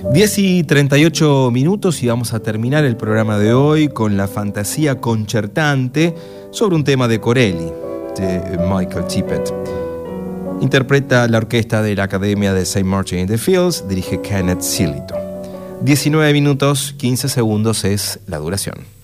10:38 y vamos a terminar el programa de hoy con la fantasía concertante sobre un tema de Corelli, de Michael Tippett. Interpreta la orquesta de la Academia de St. Martin in the Fields, dirige Kenneth Sillito. 19:15 es la duración.